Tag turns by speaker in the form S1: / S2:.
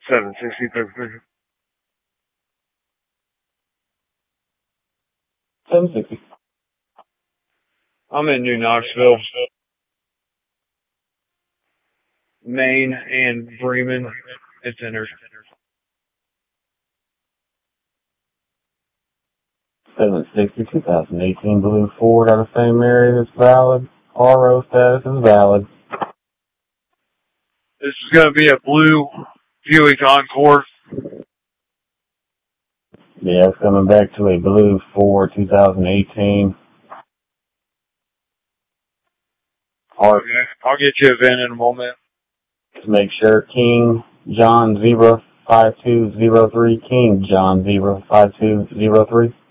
S1: 760.
S2: 760.
S1: I'm in New Knoxville, Maine, and Bremen. It's entered.
S2: 760, 2018 blue Ford out of same area is valid. RO status is valid.
S1: This is going to be a blue Buick Encore.
S2: Yeah, it's coming back to a blue Ford 2018.
S1: Okay, I'll get you a VIN in a moment.
S2: To make sure, King John 05203, King John 05203.